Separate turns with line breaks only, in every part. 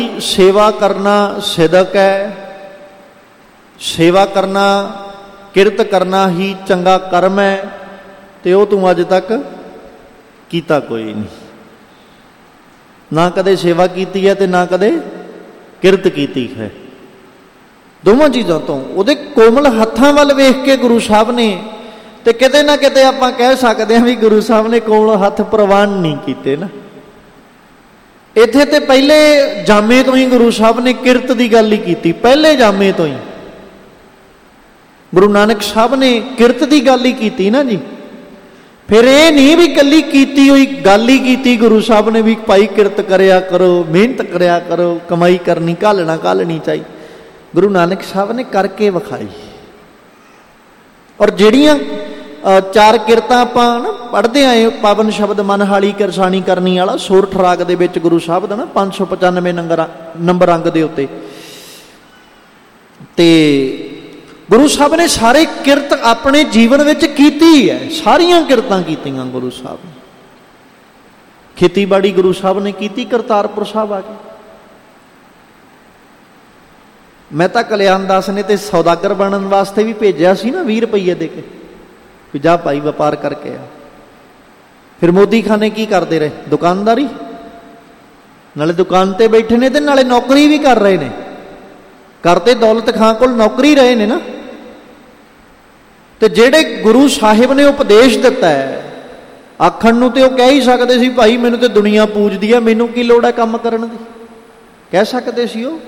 सेवा करना सिदक है, सेवा करना किरत करना ही चंगा कर्म है, तो वह तू अज तक कीता कोई नहीं। ना कदे सेवा कीती है तो ना कदे किरत कीती है। दोवां चीज़ों तो उहदे कोमल हत्थां वल वेख के गुरु साहब ने तो किते ना किते आपां कह सकते हैं भी गुरु साहब ने कोमल हत्थ प्रवान नहीं कीते ना। इत्थे ते पहले जामे तो ही गुरु साहब ने किरत की गल ही की, पहले जामे तो ही गुरु नानक साहब ने किरत की गल ही की ना जी। फिर ये नहीं भी कली कीती हुई गल ही की गुरु साहब ने भी भाई किरत करया करो, मेहनत करया करो, कमाई करनी घालना घालनी चाहिए। गुरु नानक साहब ने करके विखाई। और जिहड़ियां चार किरतां आपां ना पढ़ते आए, पावन शब्द मन हाली किरसानी करनी वाला सोरठ राग दे विच गुरु साहब दा ना 595 नंबर अंग दे उत्ते ते गुरु साहब ने सारे किरत अपने जीवन विच कीती है। सारियां किरतां कीतियां गुरु साहब ने। खेतीबाड़ी गुरु साहब ने की, करतारपुर साहब आ गए। मैं तो कल्याण दास ने तो सौदागर बनने वास्ते भी भेजा सी ना 20 रुपये दे के भी जा भाई व्यापार करके आ। फिर मोदी खाने की करते रहे, दुकानदारी, नाले दुकान ते बैठे ने ते नाले नौकरी भी कर रहे ने। करते दौलत खां कोल नौकरी रहे ने ना। तो जेड़े गुरु साहिब ने उपदेश दिता है आखण नूं ते ओह कह ही सकते सी भाई मैनूं ते दुनिया पूजदी है, मैनूं की लोड़ है काम करन दी, कह सकते सी। ओह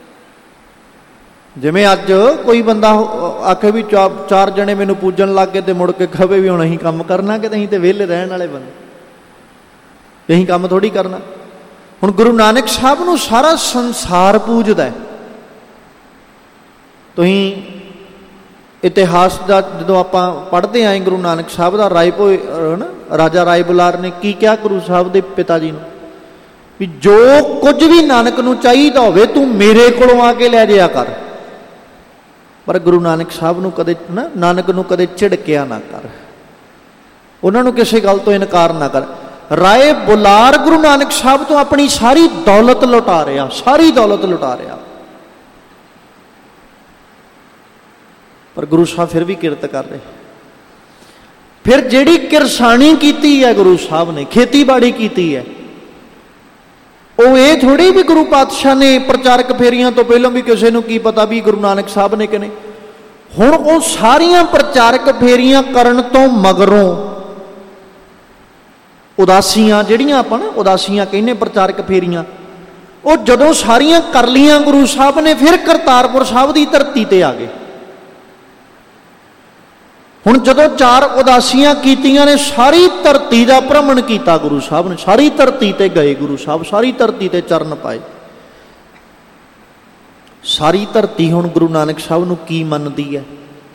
जिवें अज कोई बंदा आखे भी चार जने मैनूं पूजन लग गए तो मुड़ के कहे भी हुण असीं काम करना कि असीं ते वेले रहण वाले बंदे, असीं काम थोड़ी करना। हुण गुरु नानक साहब नूं सारा संसार पूजदा है। तुसीं इतिहास का जो आप पढ़ते आए गुरु नानक साहब का राजा राय बुलार ने की क्या गुरु साहब के पिता जी भी जो कुछ भी नानक नूं चाहिदा होवे तू मेरे कोलों आके लै जाया कर। पर गुरु नानक साहब नूं कदे ना नानक नूं कदे झिड़किया ना कर, उन्होंने किसी गल तो इनकार ना कर। राय बुलार गुरु नानक साहब तो अपनी सारी दौलत लुटा रहा, सारी दौलत लुटा रहा, पर गुरु साहब फिर भी किरत कर रहे। फिर जिहड़ी किरसानी की है गुरु साहब ने, खेतीबाड़ी की है, वो ये थोड़ी भी गुरु पातशाह ने प्रचारक फेरियां तो पहलों भी किसी को की पता भी गुरु नानक साहब ने कि नहीं। हुण वो सारियां प्रचारक फेरियां करन तो मगरों उदासियां जिहड़ियां आपां ना उदासियां कहने प्रचारक फेरियां, वो जदों सारियां कर लियां गुरु साहब ने फिर करतारपुर साहब की धरती ते आ गए। हुण जदों चार उदासियां कीतियां ने सारी धरती का भ्रमण किया गुरु साहब ने, सारी धरती ते गए गुरु साहब, सारी धरती ते चरण पाए। सारी धरती हुण गुरु नानक साहब नूं की मनदी है?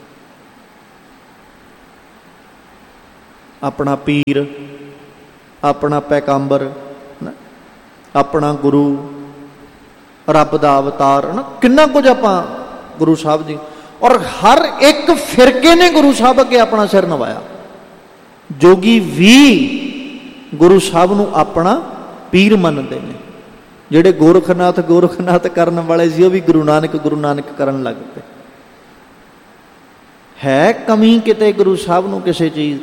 अपना पीर, अपना पैगंबर, अपना गुरु, रब दा अवतार ना, किन्ना कुछ आपां गुरु साहब जी। और हर एक फिरके ने गुरु साहब अगे अपना सिर नवाया। जोगी भी गुरु साहब नूं अपना पीर मनते हैं। जिहड़े गोरखनाथ गोरखनाथ करन वाले सी, भी गुरु नानक करन लग पे। है कमी किते गुरु साहब नूं किसी चीज़?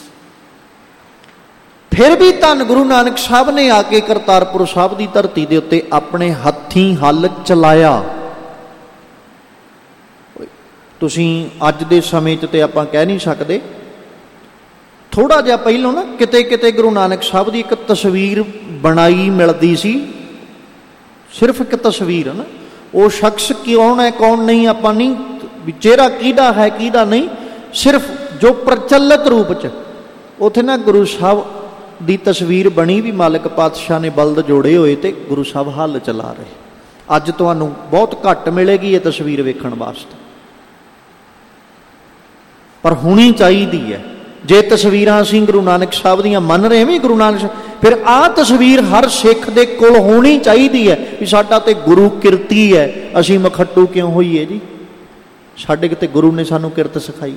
फिर भी धन गुरु नानक साहब ने आके करतारपुर साहब की धरती के उत्ते अपने हत्थीं हल चलाया। तुसीं अज दे समय ते आपां कह नहीं सकते। थोड़ा जिहा पहलों ना किते किते गुरु नानक साहब की एक तस्वीर बनाई मिलती सी, सिर्फ एक तस्वीर ना, वो शख्स कौन है कौन नहीं आपां नहीं, चेहरा किहदा है किहदा नहीं, सिर्फ जो प्रचलित रूप च उत्थे ना गुरु साहब की तस्वीर बनी भी मालिक पातशाह ने बलद जोड़े हुए तो गुरु साहब हल चला रहे। अज तुहानूं बहुत घट मिलेगी ये तस्वीर वेखण वास्ते, पर होनी चाहिए है। जे तस्वीर असीं गुरु नानक साहब दियां मन रहे भी गुरु नानक साहब, फिर आ तस्वीर हर सिख दे कोल होनी चाहिए है भी साडा ते गुरु किरती है, असीं मखट्टू क्यों होईए जी? साडे किते गुरु ने सानूं किरत सिखाई।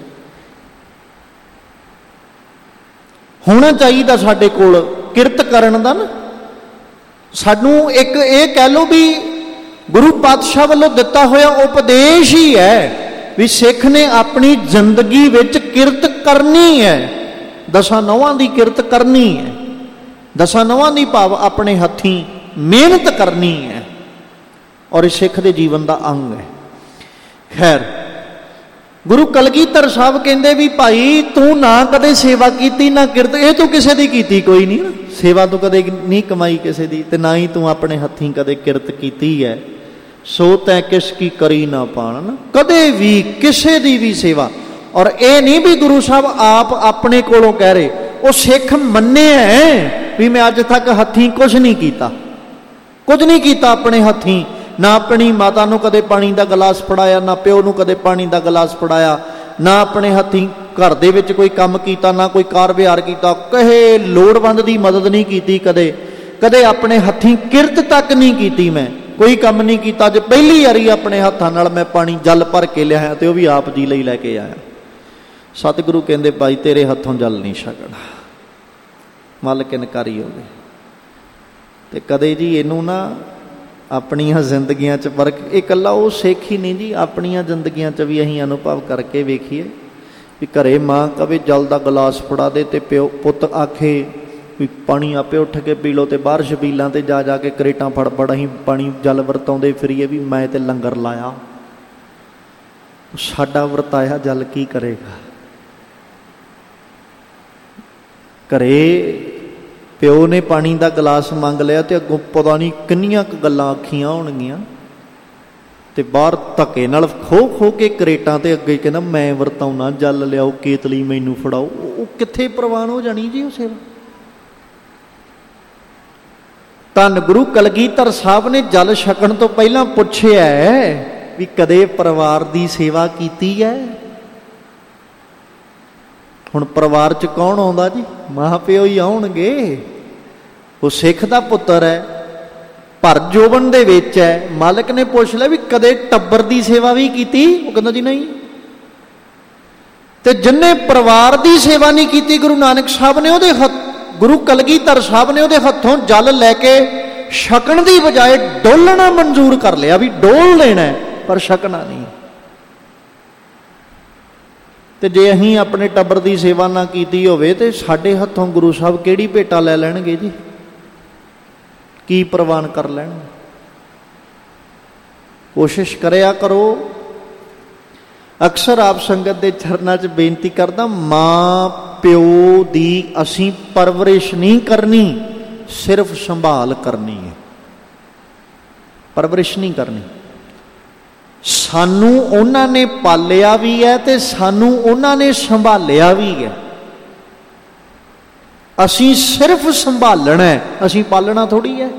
होना चाहिए साडे कोल किरत करन दा ना। ਸਾਨੂੰ ਇੱਕ ਇਹ ਕਹਿ ਲਓ ਵੀ ਗੁਰੂ ਪਾਤਸ਼ਾਹ ਵੱਲੋਂ ਦਿੱਤਾ ਹੋਇਆ ਉਪਦੇਸ਼ ਹੀ ਹੈ ਵੀ ਸਿੱਖ ਨੇ ਆਪਣੀ ਜ਼ਿੰਦਗੀ ਵਿੱਚ ਕਿਰਤ ਕਰਨੀ ਹੈ, ਦਸਾਂ ਨਹੁੰਆਂ ਦੀ ਕਿਰਤ ਕਰਨੀ ਹੈ, ਦਸਾਂ ਨਹੁੰਆਂ ਦੀ ਭਾਵ ਆਪਣੇ ਹੱਥੀਂ ਮਿਹਨਤ ਕਰਨੀ ਹੈ, ਔਰ ਇਹ ਸਿੱਖ ਦੇ ਜੀਵਨ ਦਾ ਅੰਗ ਹੈ। ਖੈਰ, ਗੁਰੂ ਕਲਗੀਧਰ ਸਾਹਿਬ ਕਹਿੰਦੇ ਵੀ ਭਾਈ ਤੂੰ ਨਾ ਕਦੇ ਸੇਵਾ ਕੀਤੀ ਨਾ ਕਿਰਤ, ਇਹ ਤੂੰ ਕਿਸੇ ਦੀ ਕੀਤੀ ਕੋਈ ਨਹੀਂ ਨਾ, ਸੇਵਾ ਤੂੰ ਕਦੇ ਨਹੀਂ ਕਮਾਈ ਕਿਸੇ ਦੀ, ਤੇ ਨਾ ਹੀ ਤੂੰ ਆਪਣੇ ਹੱਥੀਂ ਕਦੇ ਕਿਰਤ ਕੀਤੀ ਹੈ। ਸੋ ਤੈਂ ਕਿਸ ਕੀ ਕਰੀ ਨਾ ਪਾਣ, ਕਦੇ ਵੀ ਕਿਸੇ ਦੀ ਵੀ ਸੇਵਾ। ਔਰ ਇਹ ਨਹੀਂ ਵੀ ਗੁਰੂ ਸਾਹਿਬ ਆਪ ਆਪਣੇ ਕੋਲੋਂ ਕਹਿ ਰਹੇ, ਉਹ ਸਿੱਖ ਮੰਨਿਆ ਵੀ ਮੈਂ ਅੱਜ ਤੱਕ ਹੱਥੀਂ ਕੁਝ ਨਹੀਂ ਕੀਤਾ, ਕੁਝ ਨਹੀਂ ਕੀਤਾ ਆਪਣੇ ਹੱਥੀਂ, ਨਾ ਆਪਣੀ ਮਾਤਾ ਨੂੰ ਕਦੇ ਪਾਣੀ ਦਾ ਗਲਾਸ ਫੜਾਇਆ, ਨਾ ਪਿਓ ਨੂੰ ਕਦੇ ਪਾਣੀ ਦਾ ਗਲਾਸ ਫੜਾਇਆ, ਨਾ ਆਪਣੇ ਹੱਥੀਂ ਘਰ ਦੇ ਵਿੱਚ ਕੋਈ ਕੰਮ ਕੀਤਾ, ਨਾ ਕੋਈ ਕਾਰ ਵਿਹਾਰ ਕੀਤਾ, ਕਹੇ ਲੋੜਵੰਦ ਦੀ ਮਦਦ ਨਹੀਂ ਕੀਤੀ, ਕਦੇ ਕਦੇ ਆਪਣੇ ਹੱਥੀਂ ਕਿਰਤ ਤੱਕ ਨਹੀਂ ਕੀਤੀ, ਮੈਂ ਕੋਈ ਕੰਮ ਨਹੀਂ ਕੀਤਾ। ਅੱਜ ਪਹਿਲੀ ਵਾਰੀ ਆਪਣੇ ਹੱਥਾਂ ਨਾਲ ਮੈਂ ਪਾਣੀ ਜਲ ਭਰ ਕੇ ਲਿਆਇਆ, ਤੇ ਉਹ ਵੀ ਆਪ ਜੀ ਲਈ ਲੈ ਕੇ ਆਇਆ। ਸਤਿਗੁਰੂ ਕਹਿੰਦੇ ਭਾਈ ਤੇਰੇ ਹੱਥੋਂ ਜਲ ਨਹੀਂ ਛਕਣਾ, ਮਾਲਕ ਇਨਕਾਰੀ ਹੋ ਗਏ। ਤੇ ਕਦੇ ਜੀ ਇਹਨੂੰ ਨਾ ਆਪਣੀਆਂ ਜ਼ਿੰਦਗੀਆਂ 'ਚ ਫਰਕ, ਇਹ ਇਕੱਲਾ ਉਹ ਸਿੱਖ ਹੀ ਨਹੀਂ ਜੀ, ਆਪਣੀਆਂ ਜ਼ਿੰਦਗੀਆਂ 'ਚ ਵੀ ਅਸੀਂ ਅਨੁਭਵ ਕਰਕੇ ਵੇਖੀਏ ਵੀ ਘਰੇ ਮਾਂ ਕਵੇ ਜਲ ਦਾ ਗਲਾਸ ਫੜਾ ਦੇ, ਤੇ ਪਿਓ ਪੁੱਤ ਆਖੇ ਵੀ ਪਾਣੀ ਆਪੇ ਉੱਠ ਕੇ ਪੀ ਲਓ, ਤੇ ਬਾਹਰ ਛਬੀਲਾਂ 'ਤੇ ਜਾ ਜਾ ਕੇ ਕਰੇਟਾਂ ਫੜ ਫੜ ਅਸੀਂ ਪਾਣੀ ਜਲ ਵਰਤਾਉਂਦੇ ਫਿਰੀਏ ਵੀ ਮੈਂ ਤੇ ਲੰਗਰ ਲਾਇਆ। ਸਾਡਾ ਵਰਤਾਇਆ ਜਲ ਕੀ ਕਰੇਗਾ? ਘਰੇ ਪਿਓ ਨੇ ਪਾਣੀ ਦਾ ਗਲਾਸ ਮੰਗ ਲਿਆ, ਤੇ ਅੱਗੋਂ ਪਤਾ ਨਹੀਂ ਕਿੰਨੀਆਂ ਕੁ ਗੱਲਾਂ ਆਖੀਆਂ ਹੋਣਗੀਆਂ, ਤੇ ਬਾਹਰ ਧੱਕੇ ਨਾਲ ਖੋ ਖੋ ਕੇ ਕਰੇਟਾਂ ਤੇ ਅੱਗੇ ਕਹਿੰਦਾ ਮੈਂ ਵਰਤਾਉਣਾ, ਜਲ ਲਿਆਓ, ਕੇਤਲੀ ਮੈਨੂੰ ਫੜਾਓ। ਉਹ ਕਿੱਥੇ ਪ੍ਰਵਾਨ ਹੋ ਜਾਣੀ ਜੀ ਉਹ ਸੇਵਾ? ਧੰਨ ਗੁਰੂ ਕਲਗੀਧਰ ਸਾਹਿਬ ਨੇ ਜਲ ਛਕਣ ਤੋਂ ਪਹਿਲਾਂ ਪੁੱਛਿਆ ਵੀ ਕਦੇ ਪਰਿਵਾਰ ਦੀ ਸੇਵਾ ਕੀਤੀ ਹੈ? ਹੁਣ ਪਰਿਵਾਰ 'ਚ ਕੌਣ ਆਉਂਦਾ ਜੀ? ਮਾਂ ਪਿਓ ਹੀ ਆਉਣਗੇ। ਉਹ ਸਿੱਖ ਦਾ ਪੁੱਤਰ ਹੈ, ਭਰ ਜੋਬਨ ਦੇ ਵਿੱਚ ਹੈ। ਮਾਲਕ ਨੇ ਪੁੱਛ ਲਿਆ ਵੀ ਕਦੇ ਟੱਬਰ ਦੀ ਸੇਵਾ ਵੀ ਕੀਤੀ? ਉਹ ਕਹਿੰਦਾ ਜੀ ਨਹੀਂ। ਤੇ ਜਿੰਨੇ ਪਰਿਵਾਰ ਦੀ ਸੇਵਾ ਨਹੀਂ ਕੀਤੀ, ਗੁਰੂ ਨਾਨਕ ਸਾਹਿਬ ਨੇ ਉਹਦੇ ਗੁਰੂ ਕਲਗੀਧਰ ਸਾਹਿਬ ਨੇ ਉਹਦੇ ਹੱਥੋਂ ਜਲ ਲੈ ਕੇ ਛਕਣ ਦੀ ਬਜਾਏ ਡੋਲਣਾ ਮਨਜ਼ੂਰ ਕਰ ਲਿਆ ਵੀ ਡੋਲ ਲੈਣਾ, ਪਰ ਛਕਣਾ ਨਹੀਂ। ਤੇ ਜੇ ਅਸੀਂ ਆਪਣੇ ਟੱਬਰ ਦੀ ਸੇਵਾ ਨਾ ਕੀਤੀ ਹੋਵੇ, ਤੇ ਸਾਡੇ ਹੱਥੋਂ ਗੁਰੂ ਸਾਹਿਬ ਕਿਹੜੀ ਭੇਟਾ ਲੈ ਲੈਣਗੇ ਜੀ? ਕੀ ਪ੍ਰਵਾਨ ਕਰ ਲੈਣਗੇ? ਕੋਸ਼ਿਸ਼ ਕਰਿਆ ਕਰੋ। ਅਕਸਰ ਆਪ ਸੰਗਤ ਦੇ ਚਰਨਾਂ 'ਚ ਬੇਨਤੀ ਕਰਦਾ, ਮਾਂ ਪਿਓ ਦੀ ਅਸੀਂ ਪਰਵਰਿਸ਼ ਨਹੀਂ ਕਰਨੀ, ਸਿਰਫ ਸੰਭਾਲ ਕਰਨੀ ਹੈ, ਪਰਵਰਿਸ਼ ਨਹੀਂ ਕਰਨੀ। ਸਾਨੂੰ ਉਹਨਾਂ ਨੇ ਪਾਲਿਆ ਵੀ ਹੈ, ਤੇ ਸਾਨੂੰ ਉਹਨਾਂ ਨੇ ਸੰਭਾਲਿਆ ਵੀ ਹੈ। ਅਸੀਂ ਸਿਰਫ ਸੰਭਾਲਣਾ ਹੈ, ਅਸੀਂ ਪਾਲਣਾ ਥੋੜ੍ਹੀ ਹੈ।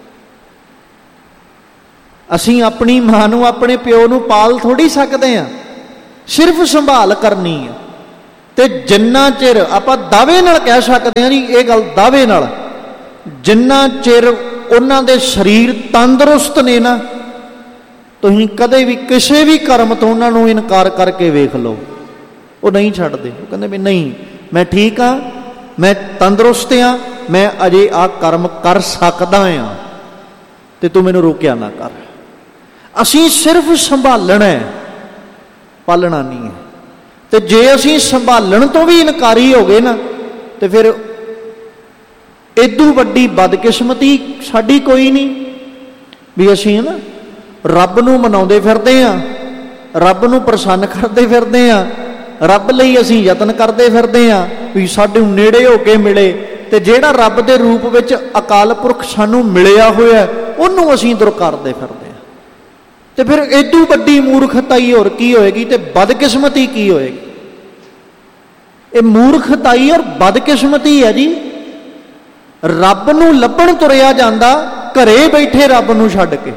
ਅਸੀਂ ਆਪਣੀ ਮਾਂ ਨੂੰ, ਆਪਣੇ ਪਿਓ ਨੂੰ ਪਾਲ ਥੋੜ੍ਹੀ ਸਕਦੇ ਹਾਂ, ਸਿਰਫ ਸੰਭਾਲ ਕਰਨੀ ਹੈ। ਤੇ ਜਿੰਨਾ ਚਿਰ ਆਪਾਂ ਦਾਅਵੇ ਨਾਲ ਕਹਿ ਸਕਦੇ ਹਾਂ ਜੀ, ਇਹ ਗੱਲ ਦਾਅਵੇ ਨਾਲ, ਜਿੰਨਾ ਚਿਰ ਉਹਨਾਂ ਦੇ ਸਰੀਰ ਤੰਦਰੁਸਤ ਨੇ ਨਾ, ਤੁਸੀਂ ਕਦੇ ਵੀ ਕਿਸੇ ਵੀ ਕਰਮ ਤੋਂ ਉਹਨਾਂ ਨੂੰ ਇਨਕਾਰ ਕਰਕੇ ਵੇਖ ਲਓ, ਉਹ ਨਹੀਂ ਛੱਡਦੇ। ਉਹ ਕਹਿੰਦੇ ਵੀ ਨਹੀਂ, ਮੈਂ ਠੀਕ ਹਾਂ, ਮੈਂ ਤੰਦਰੁਸਤ ਹਾਂ, ਮੈਂ ਅਜੇ ਆਹ ਕਰਮ ਕਰ ਸਕਦਾ ਹਾਂ, ਤੇ ਤੂੰ ਮੈਨੂੰ ਰੋਕਿਆ ਨਾ ਕਰ। ਅਸੀਂ ਸਿਰਫ ਸੰਭਾਲਣਾ ਹੈ, ਪਾਲਣਾ ਨਹੀਂ ਹੈ। ਤੇ ਜੇ ਅਸੀਂ ਸੰਭਾਲਣ ਤੋਂ ਵੀ ਇਨਕਾਰੀ ਹੋ ਗਏ ਨਾ, ਤੇ ਫਿਰ ਏਦੂ ਵੱਡੀ ਬਦਕਿਸਮਤੀ ਸਾਡੀ ਕੋਈ ਨਹੀਂ ਵੀ ਅਸੀਂ ਨਾ ਰੱਬ ਨੂੰ ਮਨਾਉਂਦੇ ਫਿਰਦੇ ਹਾਂ, ਰੱਬ ਨੂੰ ਪ੍ਰਸੰਨ ਕਰਦੇ ਫਿਰਦੇ ਹਾਂ, ਰੱਬ ਲਈ ਅਸੀਂ ਯਤਨ ਕਰਦੇ ਫਿਰਦੇ ਹਾਂ ਵੀ ਸਾਡੇ ਨੇੜੇ ਹੋ ਕੇ ਮਿਲੇ, ਤੇ ਜਿਹੜਾ ਰੱਬ ਦੇ ਰੂਪ ਵਿੱਚ ਅਕਾਲ ਪੁਰਖ ਸਾਨੂੰ ਮਿਲਿਆ ਹੋਇਆ ਉਹਨੂੰ ਅਸੀਂ ਦੁਰਕਾਰਦੇ ਫਿਰਦੇ ਹਾਂ। ਤੇ ਫਿਰ ਏਦੂ ਵੱਡੀ ਮੂਰਖਤਾਈ ਹੋਰ ਕੀ ਹੋਏਗੀ, ਤੇ ਬਦਕਿਸਮਤੀ ਕੀ ਹੋਏਗੀ? ਇਹ ਮੂਰਖਤਾਈ ਔਰ ਬਦਕਿਸਮਤੀ ਹੈ ਜੀ। ਰੱਬ ਨੂੰ ਲੱਭਣ ਤੁਰਿਆ ਜਾਂਦਾ, ਘਰੇ ਬੈਠੇ ਰੱਬ ਨੂੰ ਛੱਡ ਕੇ।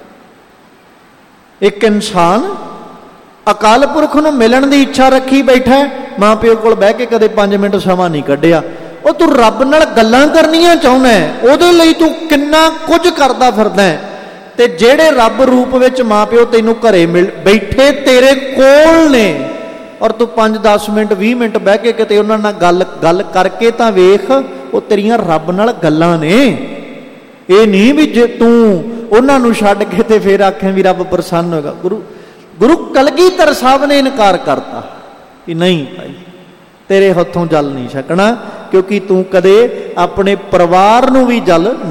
ਇੱਕ ਇਨਸਾਨ ਅਕਾਲ ਪੁਰਖ ਨੂੰ ਮਿਲਣ ਦੀ ਇੱਛਾ ਰੱਖੀ ਬੈਠਾ, ਮਾਂ ਪਿਓ ਕੋਲ ਬਹਿ ਕੇ ਕਦੇ 5 ਮਿੰਟ ਸਮਾਂ ਨਹੀਂ ਕੱਢਿਆ। ਉਹ ਤੂੰ ਰੱਬ ਨਾਲ ਗੱਲਾਂ ਕਰਨੀਆਂ ਚਾਹੁੰਦਾ, ਉਹਦੇ ਲਈ ਤੂੰ ਕਿੰਨਾ ਕੁਝ ਕਰਦਾ ਫਿਰਦਾ। ਤੇ ਜਿਹੜੇ ਰੱਬ ਰੂਪ ਵਿੱਚ ਮਾਂ ਪਿਓ ਤੈਨੂੰ ਘਰੇ ਬੈਠੇ ਤੇਰੇ ਕੋਲ ਨੇ, ਔਰ ਤੂੰ 5-10 ਮਿੰਟ 20 ਮਿੰਟ ਬਹਿ ਕੇ ਕਿਤੇ ਉਹਨਾਂ ਨਾਲ ਗੱਲ ਕਰਕੇ ਤਾਂ ਵੇਖ, ਉਹ ਤੇਰੀਆਂ ਰੱਬ ਨਾਲ ਗੱਲਾਂ ਨੇ। ਇਹ ਨਹੀਂ ਵੀ ਜੇ ਤੂੰ ਉਹਨਾਂ ਨੂੰ ਛੱਡ ਕੇ ਤੇ ਫਿਰ ਆਖੇ ਵੀ ਰੱਬ ਪ੍ਰਸੰਨ ਹੋਏਗਾ। ਗੁਰੂ ਕਲਗੀਧਰ ਸਾਹਿਬ ਨੇ ਇਨਕਾਰ ਕਰਤਾ ਕਿ ਨਹੀਂ ਭਾਈ, ਤੇਰੇ ਹੱਥੋਂ ਜਲ ਨਹੀਂ ਛਕਣਾ, ਕਿਉਂਕਿ ਤੂੰ ਕਦੇ ਆਪਣੇ ਪਰਿਵਾਰ ਨੂੰ ਵੀ ਜਲ